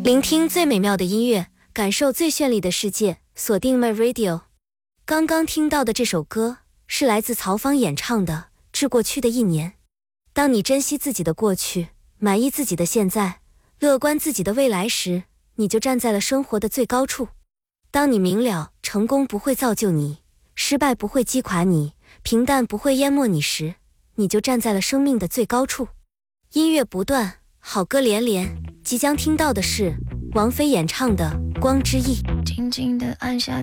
聆听最美妙的音乐，感受最绚丽的世界，锁定 My Radio。 刚刚听到的这首歌是来自曹芳演唱的《致过去的一年》。当你珍惜自己的过去，满意自己的现在，乐观自己的未来时，你就站在了生活的最高处。当你明了成功不会造就你，失败不会击垮你，平淡不会淹没你时，你就站在了生命的最高处。音乐不断，好歌连连，即将听到的是王菲演唱的《光之翼》。 静静地按下